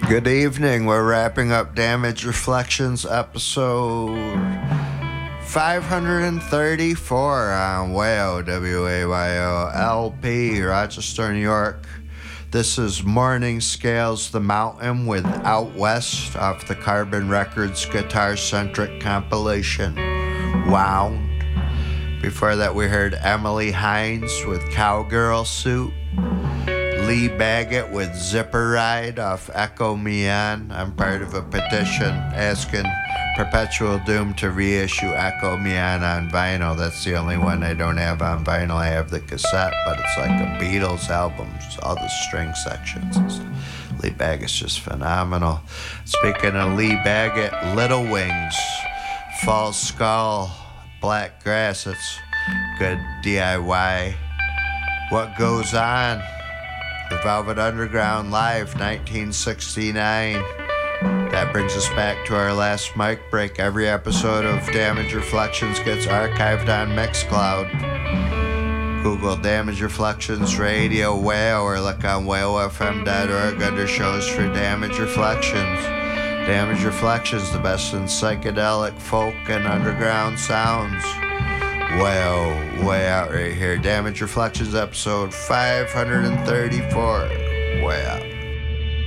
Good evening. We're wrapping up Damage Reflections episode 534 on WAYO, W-A-Y-O, LP, Rochester, New York. This is Morning Scales The Mountain with Out West off the Carbon Records guitar-centric compilation, Wound. Before that we heard Emily Hines with Cowgirl Suit, Lee Baggett with Zipper Ride off Echo Me On. I'm part of a petition asking Perpetual Doom to reissue Echo Me on vinyl. That's the only one I don't have on vinyl. I have the cassette, but it's like a Beatles album, all the string sections. Lee Baggett's just phenomenal. Speaking of Lee Baggett, Little Wings, False Skull, Black Grass, it's good DIY. What Goes On, The Velvet Underground Live, 1969. That brings us back to our last mic break. Every episode of Damage Reflections gets archived on Mixcloud. Google Damage Reflections Radio WAYO or look on wayofm.org under shows for Damage Reflections. Damage Reflections, the best in psychedelic, folk, and underground sounds. WAYO, way out right here. Damage Reflections episode 534. Way out.